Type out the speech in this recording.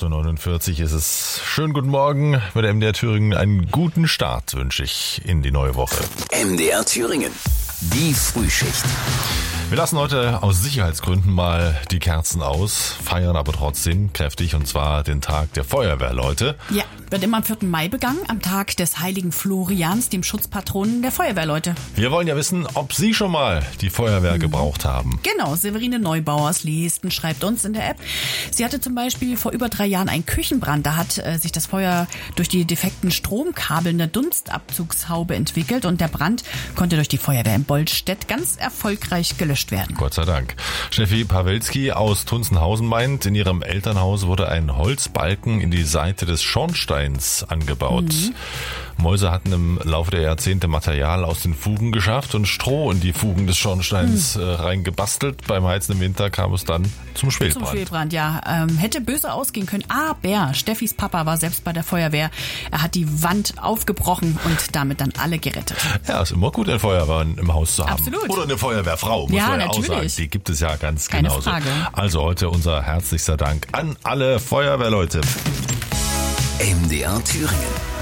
8:49 Uhr ist es. Schönen guten Morgen bei der MDR Thüringen. Einen guten Start wünsche ich in die neue Woche. MDR Thüringen, die Frühschicht. Wir lassen heute aus Sicherheitsgründen mal die Kerzen aus, feiern aber trotzdem kräftig, und zwar den Tag der Feuerwehrleute. Ja, wird immer am 4. Mai begangen, am Tag des heiligen Florians, dem Schutzpatronen der Feuerwehrleute. Wir wollen ja wissen, ob Sie schon mal die Feuerwehr gebraucht haben. Genau, Severine Neubauer aus Leesten schreibt uns in der App. Sie hatte zum Beispiel vor über 3 Jahren einen Küchenbrand. Da hat sich das Feuer durch die defekten Stromkabel in der Dunstabzugshaube entwickelt und der Brand konnte durch die Feuerwehr in Bollstedt ganz erfolgreich gelöscht werden. Gott sei Dank. Steffi Pawelski aus Tunzenhausen meint, in ihrem Elternhaus wurde ein Holzbalken in die Seite des Schornsteins angebaut. Mäuse hatten im Laufe der Jahrzehnte Material aus den Fugen geschafft und Stroh in die Fugen des Schornsteins reingebastelt. Beim Heizen im Winter kam es dann zum Schwelbrand. Zum Schwelbrand, ja. Hätte böse ausgehen können, aber Steffis Papa war selbst bei der Feuerwehr. Er hat die Wand aufgebrochen und damit dann alle gerettet. Ja, ist immer gut, einen Feuerwehrmann im Haus zu haben. Absolut. Oder eine Feuerwehrfrau, muss man ja auch sagen. Die gibt es ja ganz Keine genauso. Frage. Also heute unser herzlichster Dank an alle Feuerwehrleute. MDR Thüringen.